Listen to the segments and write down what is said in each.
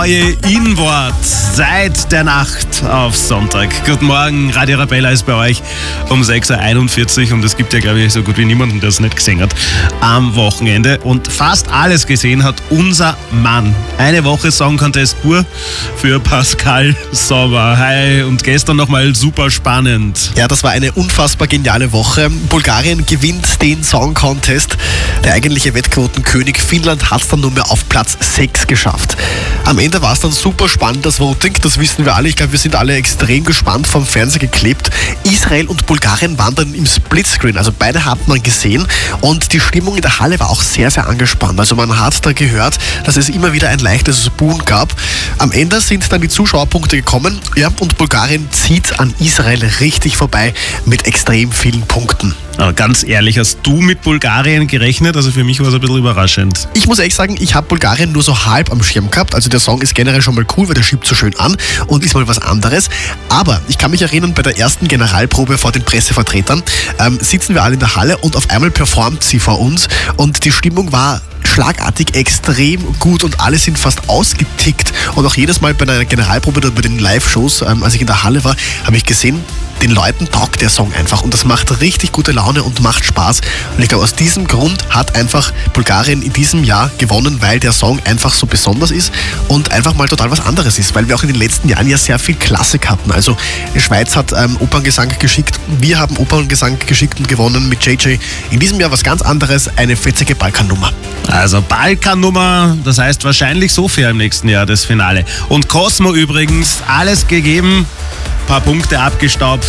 neue In-Wort seit der Nacht auf Sonntag. Guten Morgen, Radio Arabella ist bei euch um 6.41 Uhr und es gibt ja, glaube ich, so gut wie niemanden, der es nicht gesehen hat am Wochenende. Und fast alles gesehen hat unser Mann. Eine Woche Song Contest pur für Pascal Sommer. Hi, und gestern nochmal super spannend. Ja, das war eine unfassbar geniale Woche. Bulgarien gewinnt den Song Contest. Der eigentliche Wettquotenkönig Finnland hat es dann nur mehr auf Platz 6 geschafft. Am Ende war es dann super spannend, das Voting, das wissen wir alle. Ich glaube, wir sind alle extrem gespannt vom Fernseher geklebt. Israel und Bulgarien waren dann im Splitscreen, also beide hat man gesehen und die Stimmung in der Halle war auch sehr, sehr angespannt. Also man hat da gehört, dass es immer wieder ein leichtes Buhen gab. Am Ende sind dann die Zuschauerpunkte gekommen, ja, und Bulgarien zieht an Israel richtig vorbei mit extrem vielen Punkten. Aber ganz ehrlich, hast du mit Bulgarien gerechnet? Also für mich war es ein bisschen überraschend. Ich muss ehrlich sagen, ich habe Bulgarien nur so halb am Schirm gehabt. Also der Song ist generell schon mal cool, weil der schiebt so schön an und ist mal was anderes. Aber ich kann mich erinnern, bei der ersten Generalprobe vor den Pressevertretern sitzen wir alle in der Halle und auf einmal performt sie vor uns und die Stimmung war schlagartig extrem gut und alle sind fast ausgetickt. Und auch jedes Mal bei einer Generalprobe oder bei den Live-Shows, als ich in der Halle war, habe ich gesehen, den Leuten taugt der Song einfach und das macht richtig gute Laune und macht Spaß. Und ich glaube, aus diesem Grund hat einfach Bulgarien in diesem Jahr gewonnen, weil der Song einfach so besonders ist und einfach mal total was anderes ist, weil wir auch in den letzten Jahren ja sehr viel Klassik hatten. Also die Schweiz hat Operngesang geschickt, wir haben Operngesang geschickt und gewonnen mit JJ. In diesem Jahr was ganz anderes, eine fetzige Balkannummer. Also Balkannummer, das heißt wahrscheinlich Sofia im nächsten Jahr, das Finale. Und Cosmo übrigens, alles gegeben, paar Punkte abgestaubt,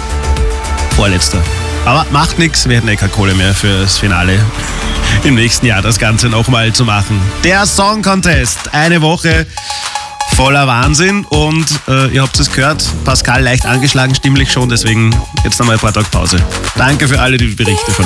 vorletzter. Aber macht nichts, wir hätten keine Kohle mehr fürs Finale im nächsten Jahr das Ganze nochmal zu machen. Der Song Contest, eine Woche voller Wahnsinn und ihr habt es gehört, Pascal leicht angeschlagen, stimmlich schon, deswegen jetzt nochmal ein paar Tage Pause. Danke für alle die Berichte von